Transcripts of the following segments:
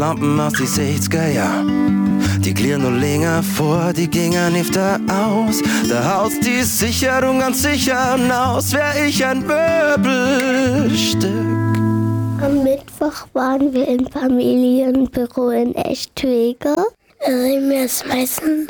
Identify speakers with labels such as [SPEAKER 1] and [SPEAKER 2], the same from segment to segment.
[SPEAKER 1] Lampen aus die 60er Jahr. Die glieren nur länger vor, die gingen nicht da aus. Der Haus, die Sicherung ganz sicher aus, wär ich ein Möbelstück.
[SPEAKER 2] Am Mittwoch waren wir im Familienbüro in Echtwege. Da sind wir das meistens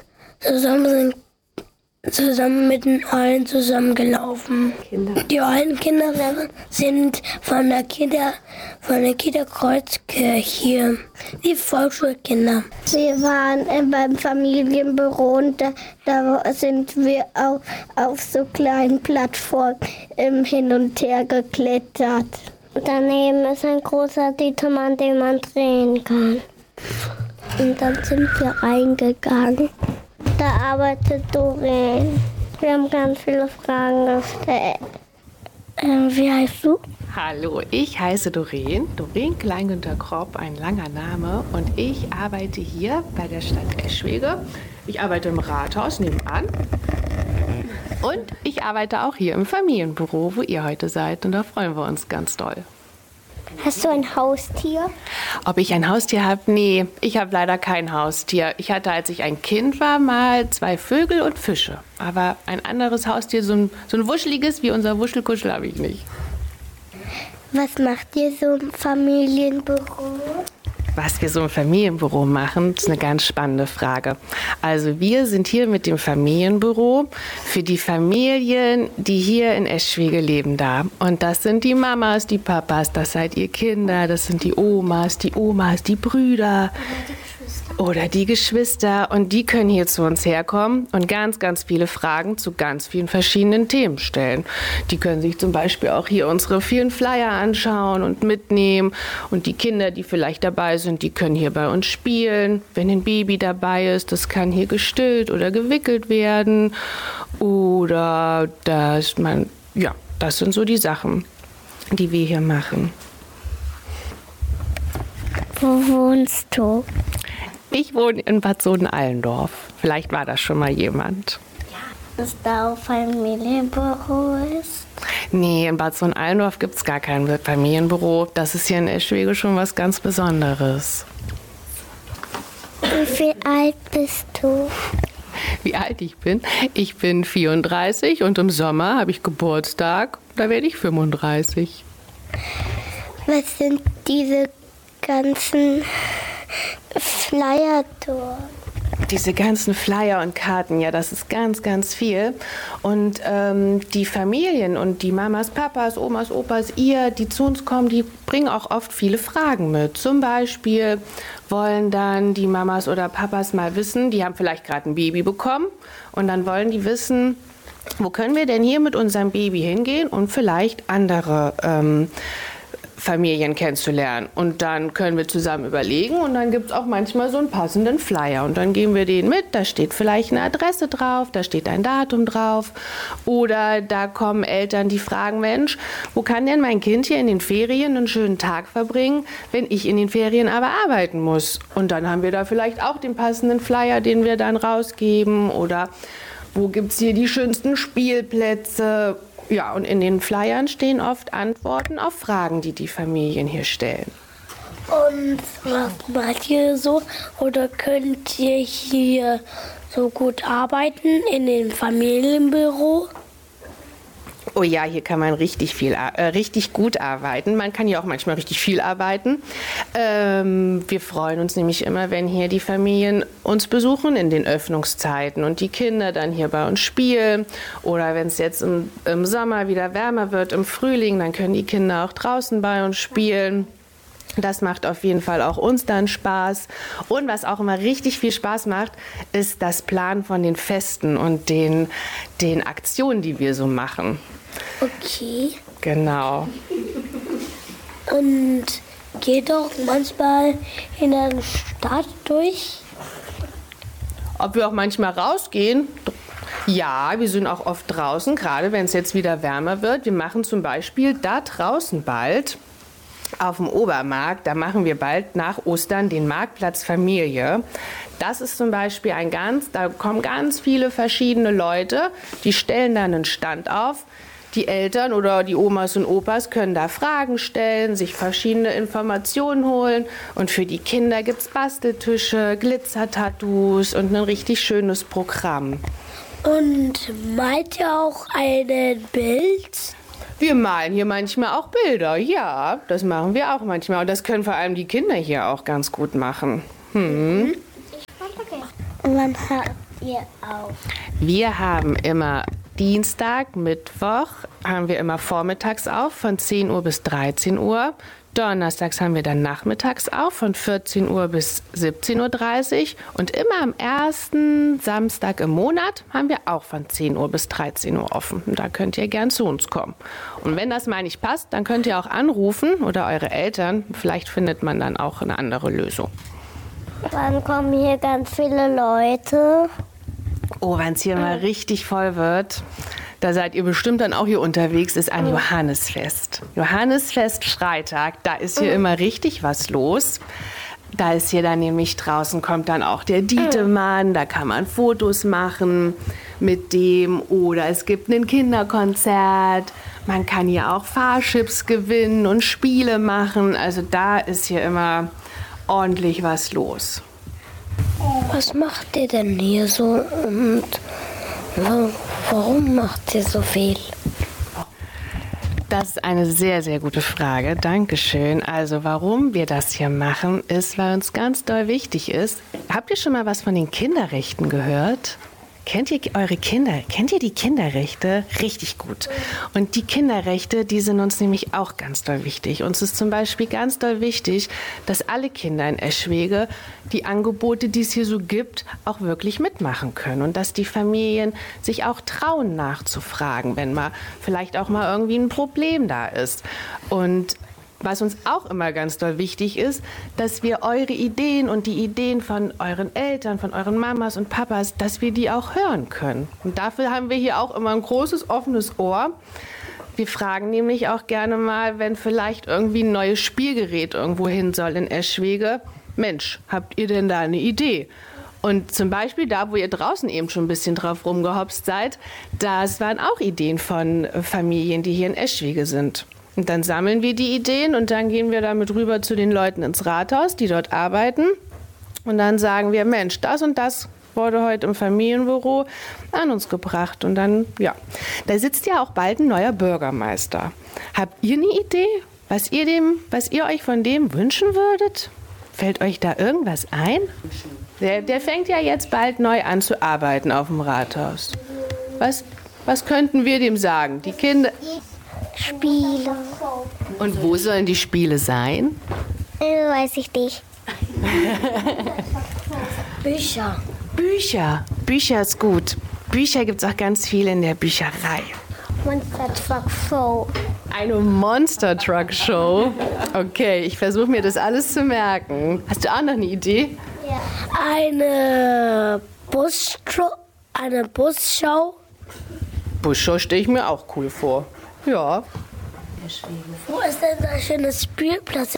[SPEAKER 2] zusammen mit den allen zusammengelaufen. Die alten Kinder sind von der Kita Kreuzkirche, die Volksschulkinder. Wir waren beim Familienbüro und da sind wir auf so kleinen Plattformen hin und her geklettert. Daneben ist ein großer Dietermann, den man drehen kann. Und dann sind wir reingegangen. Da arbeitet Doreen. Wir haben ganz viele Fragen gestellt. Wie heißt du?
[SPEAKER 3] Hallo, ich heiße Doreen Kleingünter Kropp, ein langer Name. Und ich arbeite hier bei der Stadt Eschwege. Ich arbeite im Rathaus nebenan. Und ich arbeite auch hier im Familienbüro, wo ihr heute seid. Und da freuen wir uns ganz doll.
[SPEAKER 2] Hast du ein Haustier?
[SPEAKER 3] Ob ich ein Haustier habe? Nee, ich habe leider kein Haustier. Ich hatte, als ich ein Kind war, mal 2 Vögel und Fische. Aber ein anderes Haustier, so ein wuscheliges wie unser Wuschelkuschel, habe ich nicht.
[SPEAKER 2] Was macht ihr so im Familienbüro?
[SPEAKER 3] Was wir so im Familienbüro machen, ist eine ganz spannende Frage. Also wir sind hier mit dem Familienbüro für die Familien, die hier in Eschwege leben da. Und das sind die Mamas, die Papas, das seid ihr Kinder, das sind die Omas, die Brüder oder die Geschwister. Und die können hier zu uns herkommen und ganz, ganz viele Fragen zu ganz vielen verschiedenen Themen stellen. Die können sich zum Beispiel auch hier unsere vielen Flyer anschauen und mitnehmen. Und die Kinder, die vielleicht dabei sind, die können hier bei uns spielen. Wenn ein Baby dabei ist, das kann hier gestillt oder gewickelt werden. Oder das sind so die Sachen, die wir hier machen.
[SPEAKER 2] Wo wohnst du?
[SPEAKER 3] Ich wohne in Bad Sohn-Allendorf. Vielleicht war das schon mal jemand.
[SPEAKER 2] Dass da auch Familienbüro ist?
[SPEAKER 3] Nee, in Bad Sohn-Allendorf gibt es gar kein Familienbüro. Das ist hier in Eschwege schon was ganz Besonderes.
[SPEAKER 2] Wie viel alt bist du?
[SPEAKER 3] Wie alt ich bin? Ich bin 34 und im Sommer habe ich Geburtstag. Da werde ich 35.
[SPEAKER 2] Was sind diese ganzen Flyer dort?
[SPEAKER 3] Diese ganzen Flyer und Karten, ja, das ist ganz, ganz viel. Und die Familien und die Mamas, Papas, Omas, Opas, die zu uns kommen, die bringen auch oft viele Fragen mit. Zum Beispiel wollen dann die Mamas oder Papas mal wissen, die haben vielleicht gerade ein Baby bekommen und dann wollen die wissen, wo können wir denn hier mit unserem Baby hingehen und vielleicht andere Familien kennenzulernen. Und dann können wir zusammen überlegen und dann gibt es auch manchmal so einen passenden Flyer. Und dann geben wir den mit, da steht vielleicht eine Adresse drauf, da steht ein Datum drauf. Oder da kommen Eltern, die fragen, Mensch, wo kann denn mein Kind hier in den Ferien einen schönen Tag verbringen, wenn ich in den Ferien aber arbeiten muss? Und dann haben wir da vielleicht auch den passenden Flyer, den wir dann rausgeben. Oder wo gibt es hier die schönsten Spielplätze? Ja, und in den Flyern stehen oft Antworten auf Fragen, die die Familien hier stellen.
[SPEAKER 2] Und was macht ihr so? Oder könnt ihr hier so gut arbeiten in dem Familienbüro?
[SPEAKER 3] Oh ja, hier kann man richtig gut arbeiten. Man kann ja auch manchmal richtig viel arbeiten. Wir freuen uns nämlich immer, wenn hier die Familien uns besuchen in den Öffnungszeiten und die Kinder dann hier bei uns spielen. Oder wenn es jetzt im Sommer wieder wärmer wird, im Frühling, dann können die Kinder auch draußen bei uns spielen. Das macht auf jeden Fall auch uns dann Spaß. Und was auch immer richtig viel Spaß macht, ist das Planen von den Festen und den Aktionen, die wir so machen.
[SPEAKER 2] Okay.
[SPEAKER 3] Genau.
[SPEAKER 2] Und geht auch manchmal in der Stadt durch?
[SPEAKER 3] Ob wir auch manchmal rausgehen? Ja, wir sind auch oft draußen, gerade wenn es jetzt wieder wärmer wird. Wir machen zum Beispiel da draußen bald auf dem Obermarkt, da machen wir bald nach Ostern den Marktplatz Familie. Das ist zum Beispiel da kommen ganz viele verschiedene Leute, die stellen dann einen Stand auf. Die Eltern oder die Omas und Opas können da Fragen stellen, sich verschiedene Informationen holen. Und für die Kinder gibt es Basteltische, Glitzer-Tattoos und ein richtig schönes Programm.
[SPEAKER 2] Und malt ihr auch ein Bild?
[SPEAKER 3] Wir malen hier manchmal auch Bilder. Ja, das machen wir auch manchmal. Und das können vor allem die Kinder hier auch ganz gut machen.
[SPEAKER 2] Und wann habt ihr auf?
[SPEAKER 3] Wir haben immer Dienstag, Mittwoch haben wir immer vormittags auf von 10 Uhr bis 13 Uhr. Donnerstags haben wir dann nachmittags auf von 14 Uhr bis 17:30 Uhr. Und immer am ersten Samstag im Monat haben wir auch von 10 Uhr bis 13 Uhr offen. Und da könnt ihr gern zu uns kommen. Und wenn das mal nicht passt, dann könnt ihr auch anrufen oder eure Eltern. Vielleicht findet man dann auch eine andere Lösung.
[SPEAKER 2] Wann kommen hier ganz viele Leute?
[SPEAKER 3] Oh, wenn es hier mal richtig voll wird, da seid ihr bestimmt dann auch hier unterwegs, ist ein Johannisfest. Johannisfest Freitag, da ist hier immer richtig was los. Da ist hier dann nämlich draußen, kommt dann auch der Dietemann, da kann man Fotos machen mit dem. Oder es gibt ein Kinderkonzert, man kann hier auch Fahrchips gewinnen und Spiele machen. Also da ist hier immer ordentlich was los.
[SPEAKER 2] Was macht ihr denn hier so und warum macht ihr so viel?
[SPEAKER 3] Das ist eine sehr, sehr gute Frage. Dankeschön. Also warum wir das hier machen, ist, weil uns ganz doll wichtig ist. Habt ihr schon mal was von den Kinderrechten gehört? Kennt ihr eure Kinder? Kennt ihr die Kinderrechte? Richtig gut. Und die Kinderrechte, die sind uns nämlich auch ganz doll wichtig. Uns ist zum Beispiel ganz doll wichtig, dass alle Kinder in Eschwege die Angebote, die es hier so gibt, auch wirklich mitmachen können. Und dass die Familien sich auch trauen, nachzufragen, wenn mal vielleicht auch mal irgendwie ein Problem da ist. Und was uns auch immer ganz doll wichtig ist, dass wir eure Ideen und die Ideen von euren Eltern, von euren Mamas und Papas, dass wir die auch hören können. Und dafür haben wir hier auch immer ein großes offenes Ohr. Wir fragen nämlich auch gerne mal, wenn vielleicht irgendwie ein neues Spielgerät irgendwo hin soll in Eschwege. Mensch, habt ihr denn da eine Idee? Und zum Beispiel da, wo ihr draußen eben schon ein bisschen drauf rumgehopst seid, das waren auch Ideen von Familien, die hier in Eschwege sind. Und dann sammeln wir die Ideen und dann gehen wir damit rüber zu den Leuten ins Rathaus, die dort arbeiten. Und dann sagen wir, Mensch, das und das wurde heute im Familienbüro an uns gebracht. Und dann, ja, da sitzt ja auch bald ein neuer Bürgermeister. Habt ihr eine Idee, was ihr euch von dem wünschen würdet? Fällt euch da irgendwas ein? Der fängt ja jetzt bald neu an zu arbeiten auf dem Rathaus. Was könnten wir dem sagen? Die Kinder...
[SPEAKER 2] Spiele.
[SPEAKER 3] Und wo sollen die Spiele sein?
[SPEAKER 2] Weiß ich nicht. Bücher.
[SPEAKER 3] Bücher ist gut. Bücher gibt es auch ganz viel in der Bücherei.
[SPEAKER 2] Monster Truck Show.
[SPEAKER 3] Eine Monster Truck Show? Okay, ich versuche mir das alles zu merken. Hast du auch noch eine Idee?
[SPEAKER 2] Ja. Eine Busshow.
[SPEAKER 3] Busshow stelle ich mir auch cool vor. Ja.
[SPEAKER 2] Wo ist denn ein schönes Spielplatz?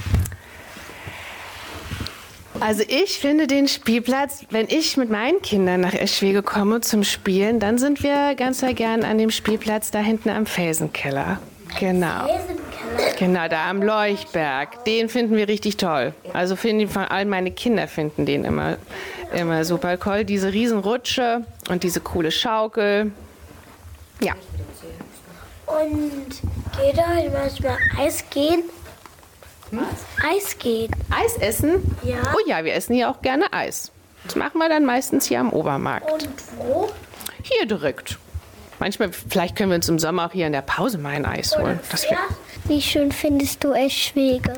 [SPEAKER 3] Also ich finde den Spielplatz, wenn ich mit meinen Kindern nach Eschwege komme zum Spielen, dann sind wir ganz sehr gern an dem Spielplatz da hinten am Felsenkeller. Genau. Genau, da am Leuchtberg. Den finden wir richtig toll. Also all meine Kinder finden den immer super toll. Diese Riesenrutsche und diese coole Schaukel. Ja.
[SPEAKER 2] Und geht euch manchmal Eis gehen? Eis gehen.
[SPEAKER 3] Eis essen?
[SPEAKER 2] Ja.
[SPEAKER 3] Oh ja, wir essen hier auch gerne Eis. Das machen wir dann meistens hier am Obermarkt.
[SPEAKER 2] Und wo?
[SPEAKER 3] Hier direkt. Manchmal, vielleicht können wir uns im Sommer auch hier in der Pause mal ein Eis holen.
[SPEAKER 2] Wie schön findest du Eschwege?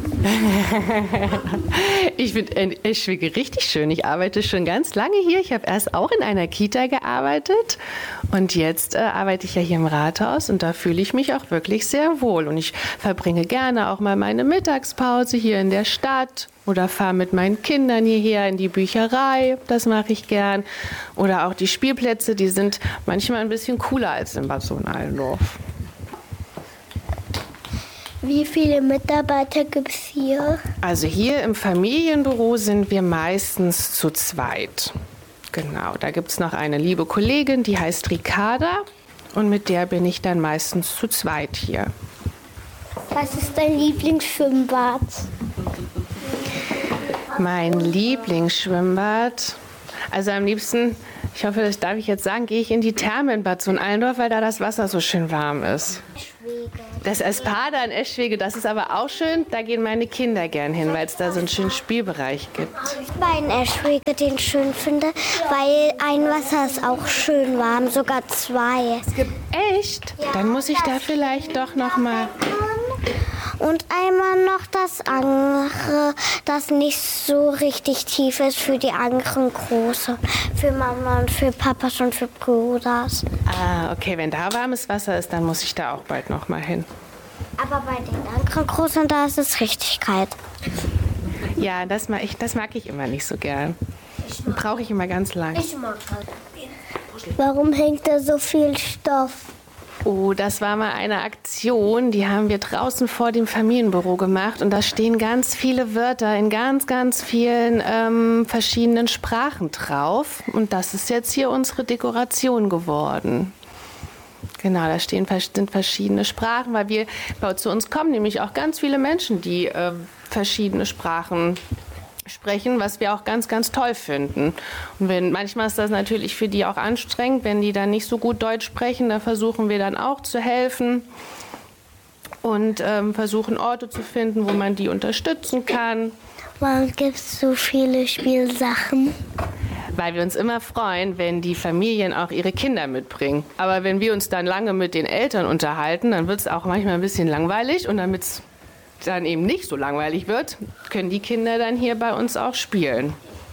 [SPEAKER 3] Ich finde Eschwege richtig schön. Ich arbeite schon ganz lange hier. Ich habe erst auch in einer Kita gearbeitet und jetzt arbeite ich ja hier im Rathaus und da fühle ich mich auch wirklich sehr wohl. Und ich verbringe gerne auch mal meine Mittagspause hier in der Stadt oder fahre mit meinen Kindern hierher in die Bücherei. Das mache ich gern. Oder auch die Spielplätze, die sind manchmal ein bisschen cooler als in Bad Sohn-Allendorf.
[SPEAKER 2] Wie viele Mitarbeiter gibt es hier?
[SPEAKER 3] Also hier im Familienbüro sind wir meistens zu zweit. Genau, da gibt es noch eine liebe Kollegin, die heißt Ricarda. Und mit der bin ich dann meistens zu zweit hier.
[SPEAKER 2] Was ist dein Lieblingsschwimmbad?
[SPEAKER 3] Mein Lieblingsschwimmbad, also am liebsten, ich hoffe, das darf ich jetzt sagen, gehe ich in die Therme in Bad Sohn-Allendorf, weil da das Wasser so schön warm ist. Das Espada in Eschwege, das ist aber auch schön, da gehen meine Kinder gern hin, weil es da so einen schönen Spielbereich gibt.
[SPEAKER 2] Bei in Eschwege den schön finde, weil ein Wasser ist auch schön warm, sogar 2.
[SPEAKER 3] Echt? Dann muss ich da vielleicht doch noch mal...
[SPEAKER 2] Und einmal noch das andere, das nicht so richtig tief ist für die anderen große. Für Mama und für Papas und für Bruders.
[SPEAKER 3] Ah, okay, wenn da warmes Wasser ist, dann muss ich da auch bald noch mal hin.
[SPEAKER 2] Aber bei den anderen großen, da ist es richtig kalt.
[SPEAKER 3] Ja, das mag ich immer nicht so gern. Brauche ich immer ganz lang.
[SPEAKER 2] Ich mag das. Warum hängt da so viel Stoff?
[SPEAKER 3] Oh, das war mal eine Aktion, die haben wir draußen vor dem Familienbüro gemacht und da stehen ganz viele Wörter in ganz, ganz vielen verschiedenen Sprachen drauf und das ist jetzt hier unsere Dekoration geworden. Genau, da sind verschiedene Sprachen, weil zu uns kommen nämlich auch ganz viele Menschen, die verschiedene Sprachen sprechen, was wir auch ganz, ganz toll finden. Und manchmal ist das natürlich für die auch anstrengend, wenn die dann nicht so gut Deutsch sprechen, da versuchen wir dann auch zu helfen und versuchen Orte zu finden, wo man die unterstützen kann.
[SPEAKER 2] Warum gibt es so viele Spielsachen?
[SPEAKER 3] Weil wir uns immer freuen, wenn die Familien auch ihre Kinder mitbringen. Aber wenn wir uns dann lange mit den Eltern unterhalten, dann wird es auch manchmal ein bisschen langweilig und damit es dann eben nicht so langweilig wird, können die Kinder dann hier bei uns auch spielen.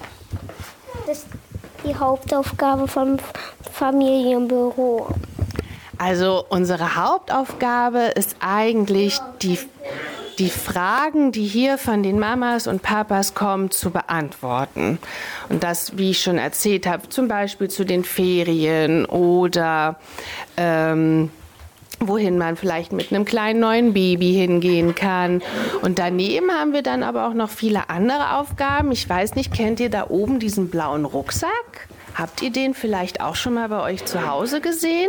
[SPEAKER 2] Das ist die Hauptaufgabe vom Familienbüro.
[SPEAKER 3] Also unsere Hauptaufgabe ist eigentlich die Fragen, die hier von den Mamas und Papas kommen, zu beantworten. Und das, wie ich schon erzählt habe, zum Beispiel zu den Ferien oder wohin man vielleicht mit einem kleinen neuen Baby hingehen kann. Und daneben haben wir dann aber auch noch viele andere Aufgaben. Ich weiß nicht, kennt ihr da oben diesen blauen Rucksack? Habt ihr den vielleicht auch schon mal bei euch zu Hause gesehen?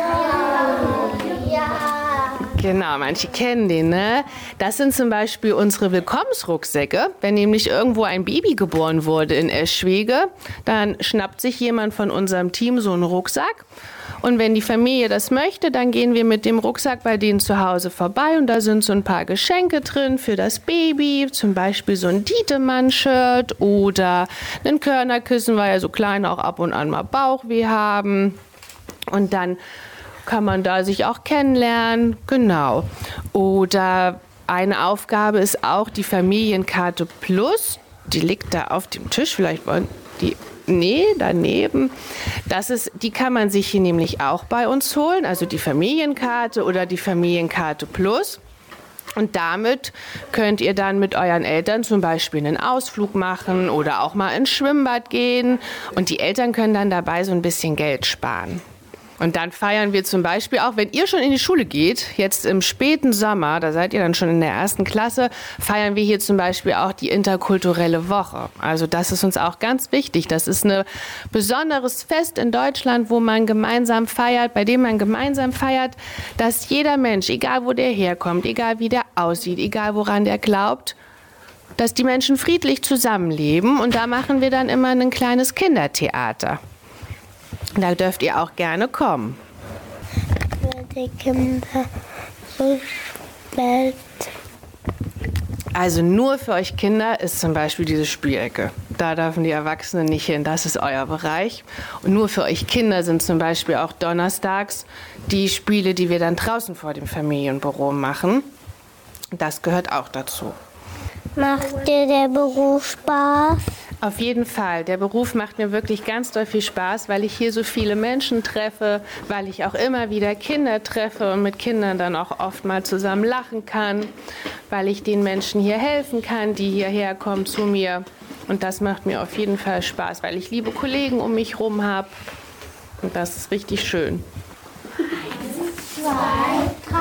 [SPEAKER 2] Ja.
[SPEAKER 3] Genau, manche kennen den, ne? Das sind zum Beispiel unsere Willkommensrucksäcke. Wenn nämlich irgendwo ein Baby geboren wurde in Eschwege, dann schnappt sich jemand von unserem Team so einen Rucksack. Und wenn die Familie das möchte, dann gehen wir mit dem Rucksack bei denen zu Hause vorbei und da sind so ein paar Geschenke drin für das Baby, zum Beispiel so ein Dietemann-Shirt oder ein Körnerkissen, weil ja so kleine auch ab und an mal Bauchweh haben. Und dann kann man da sich auch kennenlernen, genau. Oder eine Aufgabe ist auch die Familienkarte Plus, die liegt da auf dem Tisch, vielleicht wollen die... Nee, daneben. Die kann man sich hier nämlich auch bei uns holen, also die Familienkarte oder die Familienkarte Plus. Und damit könnt ihr dann mit euren Eltern zum Beispiel einen Ausflug machen oder auch mal ins Schwimmbad gehen. Und die Eltern können dann dabei so ein bisschen Geld sparen. Und dann feiern wir zum Beispiel auch, wenn ihr schon in die Schule geht, jetzt im späten Sommer, da seid ihr dann schon in der 1. Klasse, feiern wir hier zum Beispiel auch die interkulturelle Woche. Also das ist uns auch ganz wichtig. Das ist ein besonderes Fest in Deutschland, wo man gemeinsam feiert, bei dem man gemeinsam feiert, dass jeder Mensch, egal wo der herkommt, egal wie der aussieht, egal woran der glaubt, dass die Menschen friedlich zusammenleben. Und da machen wir dann immer ein kleines Kindertheater. Da dürft ihr auch gerne kommen.
[SPEAKER 2] Für die Kinder so spät.
[SPEAKER 3] Also nur für euch Kinder ist zum Beispiel diese Spielecke. Da dürfen die Erwachsenen nicht hin, das ist euer Bereich. Und nur für euch Kinder sind zum Beispiel auch donnerstags die Spiele, die wir dann draußen vor dem Familienbüro machen. Das gehört auch dazu.
[SPEAKER 2] Macht dir der Beruf Spaß?
[SPEAKER 3] Auf jeden Fall. Der Beruf macht mir wirklich ganz doll viel Spaß, weil ich hier so viele Menschen treffe, weil ich auch immer wieder Kinder treffe und mit Kindern dann auch oft mal zusammen lachen kann, weil ich den Menschen hier helfen kann, die hierher kommen zu mir. Und das macht mir auf jeden Fall Spaß, weil ich liebe Kollegen um mich herum habe. Und das ist richtig schön.
[SPEAKER 2] 1, 2, 3.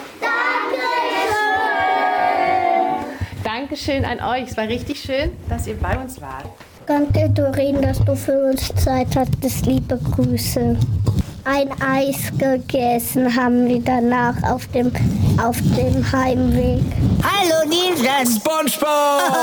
[SPEAKER 3] Dankeschön an euch. Es war richtig schön, dass ihr bei uns wart.
[SPEAKER 2] Danke, Doreen, dass du für uns Zeit hattest. Liebe Grüße.
[SPEAKER 4] ein Eis gegessen, haben die danach auf dem Heimweg.
[SPEAKER 5] Hallo, Nilsson.
[SPEAKER 6] SpongeBob!